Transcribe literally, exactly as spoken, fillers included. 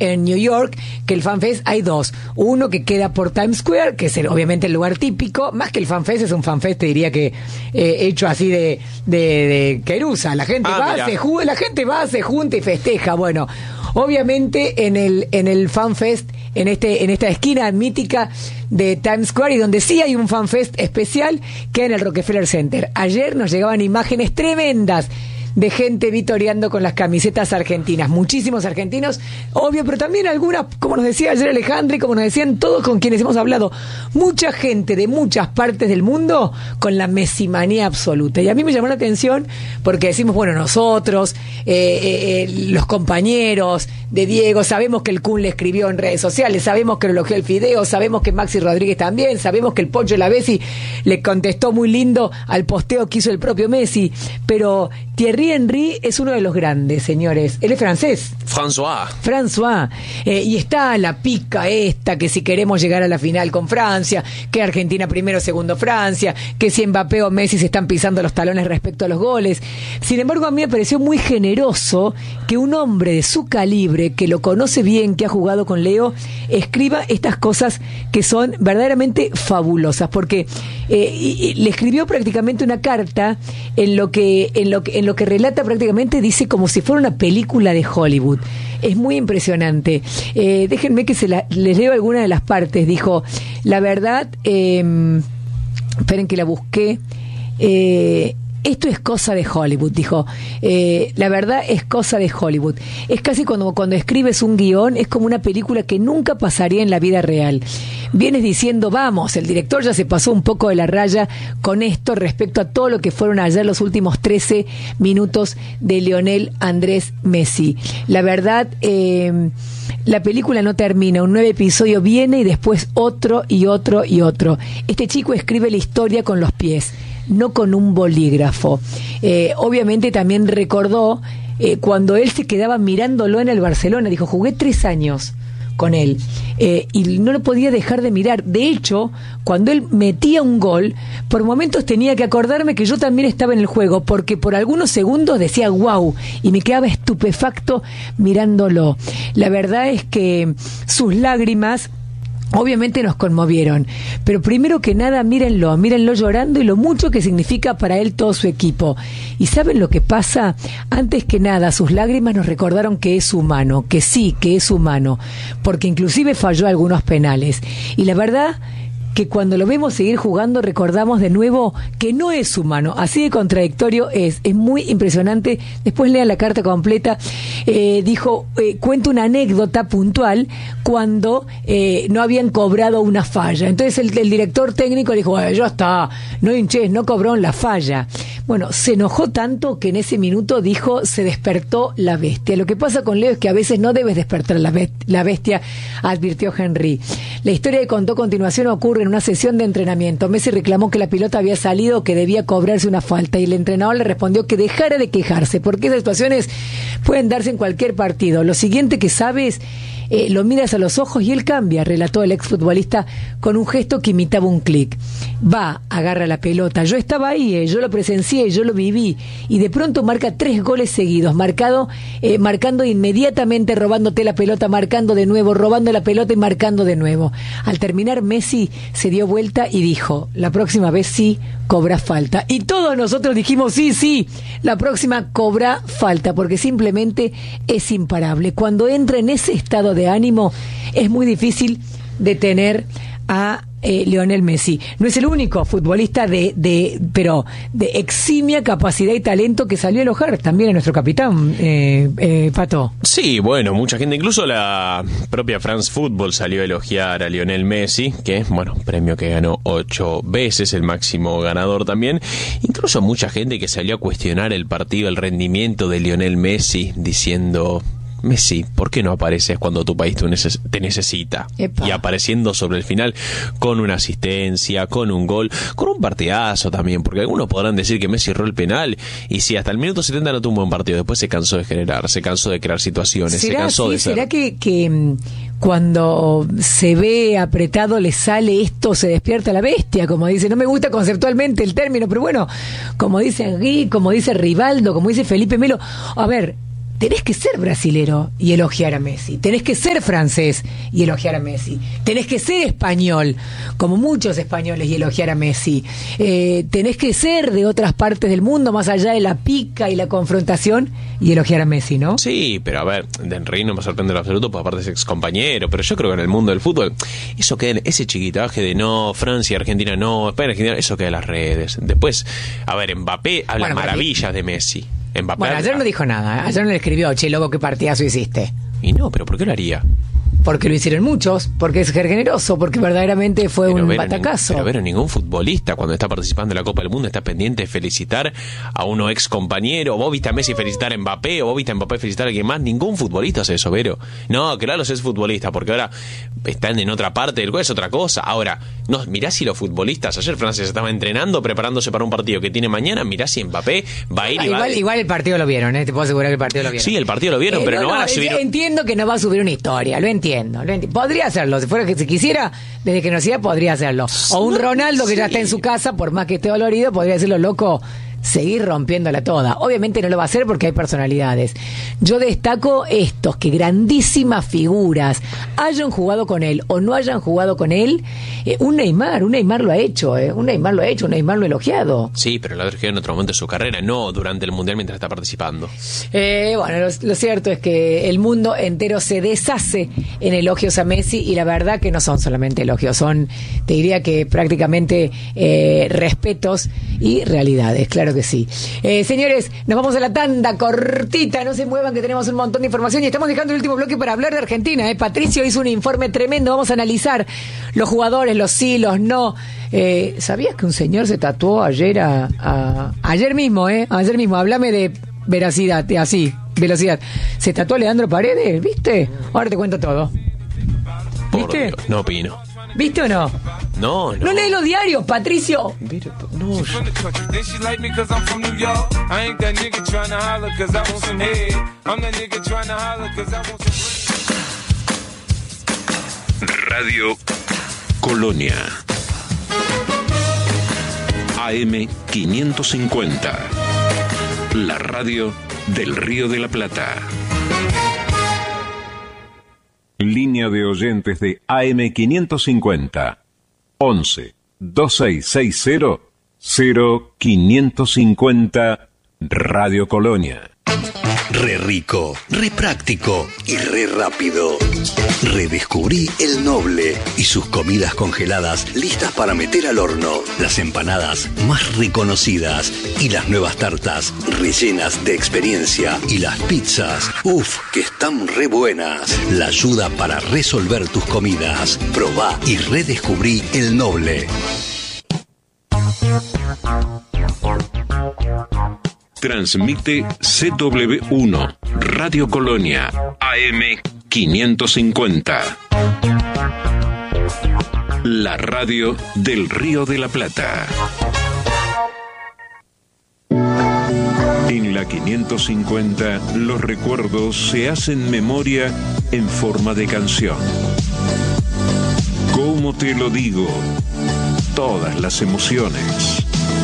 en New York, que el FanFest hay dos. Uno que queda por Times Square, que es el, obviamente el lugar típico. Más que el FanFest, es un FanFest, te diría que eh, hecho así de, de, de querusa. La gente ah, va, se ju- la gente va, se junta y festeja. Bueno, obviamente en el, en el FanFest, en este, en esta esquina mítica de Times Square, y donde sí hay un FanFest especial, que en el Rockefeller Center. Ayer nos llegaban imágenes tremendas de gente vitoreando con las camisetas argentinas, muchísimos argentinos, obvio, pero también algunas, como nos decía ayer Alejandro, y como nos decían todos con quienes hemos hablado, mucha gente de muchas partes del mundo con la mesimanía absoluta. Y a mí me llamó la atención porque decimos, bueno, nosotros, eh, eh, eh, los compañeros de Diego, sabemos que el Kun le escribió en redes sociales, sabemos que lo elogió el Fideo, sabemos que Maxi Rodríguez también, sabemos que el Pocho Lavezzi le contestó muy lindo al posteo que hizo el propio Messi, pero Thierry Henry es uno de los grandes, señores. Él es francés. François. François. Eh, y está la pica esta, que si queremos llegar a la final con Francia, que Argentina primero, segundo Francia, que si Mbappé o Messi se están pisando los talones respecto a los goles. Sin embargo, a mí me pareció muy generoso que un hombre de su calibre, que lo conoce bien, que ha jugado con Leo, escriba estas cosas que son verdaderamente fabulosas, porque eh, y, y le escribió prácticamente una carta en lo que, en lo que, en lo que relata prácticamente, dice como si fuera una película de Hollywood. Es muy impresionante. Eh, déjenme que se la, les leo alguna de las partes. Dijo, la verdad, eh, esperen que la busqué, eh, esto es cosa de Hollywood, dijo. Eh, la verdad es cosa de Hollywood. Es casi cuando, cuando escribes un guión, es como una película que nunca pasaría en la vida real. Vienes diciendo, vamos, el director ya se pasó un poco de la raya con esto respecto a todo lo que fueron ayer los últimos trece minutos de Lionel Andrés Messi. La verdad, eh, la película no termina, un nuevo episodio viene y después otro y otro y otro. Este chico escribe la historia con los pies, no con un bolígrafo. Eh, obviamente también recordó eh, cuando él se quedaba mirándolo en el Barcelona. Dijo, jugué tres años con él eh, y no lo podía dejar de mirar. De hecho, cuando él metía un gol, por momentos tenía que acordarme que yo también estaba en el juego, porque por algunos segundos decía wow, y me quedaba estupefacto mirándolo. La verdad es que sus lágrimas obviamente nos conmovieron, pero primero que nada mírenlo, mírenlo llorando y lo mucho que significa para él todo su equipo. ¿Y saben lo que pasa? Antes que nada, sus lágrimas nos recordaron que es humano, que sí, que es humano, porque inclusive falló algunos penales. Y la verdad que cuando lo vemos seguir jugando recordamos de nuevo que no es humano, así de contradictorio es, es muy impresionante. Después lean la carta completa. Eh, dijo, eh, cuenta una anécdota puntual cuando eh, no habían cobrado una falla, entonces el, el director técnico le dijo, eh, ya está, no hinches, no cobró la falla. Bueno, se enojó tanto que en ese minuto dijo, se despertó la bestia. Lo que pasa con Leo es que a veces no debes despertar la, be- la bestia, advirtió Henry. La historia que contó a continuación ocurre en una sesión de entrenamiento. Messi reclamó que la pelota había salido, que debía cobrarse una falta, y el entrenador le respondió que dejara de quejarse, porque esas situaciones pueden darse en cualquier partido. Lo siguiente que sabes, eh, lo miras a los ojos y él cambia, relató el exfutbolista con un gesto que imitaba un clic. Va, agarra la pelota. Yo estaba ahí, eh, yo lo presencié, yo lo viví, y de pronto marca tres goles seguidos, marcado, eh, marcando inmediatamente, robándote la pelota, marcando de nuevo, robando la pelota y marcando de nuevo. Al terminar, Messi se dio vuelta y dijo, la próxima vez sí cobra falta. Y todos nosotros dijimos, sí, sí, la próxima cobra falta, porque simplemente es imparable. Cuando entra en ese estado de ánimo, es muy difícil detener a eh, Lionel Messi. No es el único futbolista de, de, pero de eximia capacidad y talento que salió a elogiar también a nuestro capitán, eh, eh, Pato. Sí, bueno, mucha gente, incluso la propia France Football salió a elogiar a Lionel Messi, que, bueno, premio que ganó ocho veces, el máximo ganador también. Incluso mucha gente que salió a cuestionar el partido, el rendimiento de Lionel Messi, diciendo, Messi, ¿por qué no apareces cuando tu país te, neces- te necesita? Epa. Y apareciendo sobre el final con una asistencia, con un gol, con un partidazo también, porque algunos podrán decir que Messi erró el penal, y si hasta el minuto setenta no tuvo un buen partido, después se cansó de generar, se cansó de crear situaciones, se cansó sí, de ser. ¿Será que, que cuando se ve apretado le sale esto, se despierta la bestia, como dice? No me gusta conceptualmente el término, pero bueno, como dice Henry, como dice Rivaldo, como dice Felipe Melo, a ver, tenés que ser brasilero y elogiar a Messi, tenés que ser francés y elogiar a Messi, tenés que ser español, como muchos españoles, y elogiar a Messi, eh, tenés que ser de otras partes del mundo, más allá de la pica y la confrontación, y elogiar a Messi, ¿no? Sí, pero a ver, de Henry no me sorprende en lo absoluto, porque aparte es ex compañero, pero yo creo que en el mundo del fútbol, eso queda, ese chiquitaje de no, Francia, Argentina no, España, Argentina, eso queda en las redes. Después, a ver, Mbappé habla Bueno, maravillas de Messi. Mbappé, bueno, ayer no dijo nada, ayer no le escribió, che, loco, qué partidazo hiciste. Y no, pero ¿por qué lo haría? Porque lo hicieron muchos, porque es generoso, porque verdaderamente fue pero un ver batacazo. Pero ver, ningún futbolista cuando está participando en la Copa del Mundo está pendiente de felicitar a uno ex compañero. Vos viste a Messi felicitar a Mbappé, o vos viste a Mbappé felicitar a alguien más. Ningún futbolista hace eso, Vero. No, claro, es futbolista, porque ahora están en otra parte del juego, es otra cosa. Ahora, no, mirá si los futbolistas, ayer Francia se estaba entrenando, preparándose para un partido que tiene mañana, mirá si Mbappé va a ir ah, y igual, va a... igual el partido lo vieron, ¿eh? Te puedo asegurar que el partido lo vieron. Sí, el partido lo vieron, eh, pero no, no van a subir... Entiendo que no va a subir una historia, lo entiendo, lo entiendo. Podría hacerlo, si fuera que se quisiera, desde que nacía podría hacerlo. O un Ronaldo que ya está en su casa, por más que esté dolorido, podría decirlo, loco, seguir rompiéndola toda. Obviamente no lo va a hacer porque hay personalidades. Yo destaco estos, que grandísimas figuras hayan jugado con él o no hayan jugado con él. Eh, un Neymar, un Neymar lo ha hecho, eh, un Neymar lo ha hecho, un Neymar lo ha elogiado. Sí, pero lo ha elogiado en otro momento de su carrera, no durante el Mundial mientras está participando. Eh, bueno, lo, lo cierto es que el mundo entero se deshace en elogios a Messi, y la verdad que no son solamente elogios, son, te diría que prácticamente eh, respetos y realidades, claro que sí. Eh, señores, nos vamos a la tanda cortita, no se muevan que tenemos un montón de información y estamos dejando el último bloque para hablar de Argentina. Eh. Patricio hizo un informe tremendo, vamos a analizar los jugadores, los sí, los no. Eh, ¿Sabías que un señor se tatuó ayer a, a ayer mismo, eh? Ayer mismo, háblame de veracidad, así, velocidad. Se tatuó a Leandro Paredes, ¿viste? Ahora te cuento todo. Por ¿Viste? Dios, no opino. ¿Viste o no? No, no. No lees los diarios, Patricio. No, yo... Radio Colonia A M quinientos cincuenta, la radio del Río de la Plata. Línea de oyentes de A M quinientos cincuenta, once, veintiséis sesenta, cero quinientos cincuenta, Radio Colonia. Re rico, re práctico y re rápido. Redescubrí El Noble y sus comidas congeladas listas para meter al horno. Las empanadas más reconocidas y las nuevas tartas rellenas de experiencia. Y las pizzas, uff, que están re buenas. La ayuda para resolver tus comidas. Probá y redescubrí El Noble. Transmite C W uno, Radio Colonia, A M quinientos cincuenta. La radio del Río de la Plata. En la quinientos cincuenta, los recuerdos se hacen memoria en forma de canción. ¿Cómo te lo digo? Todas las emociones.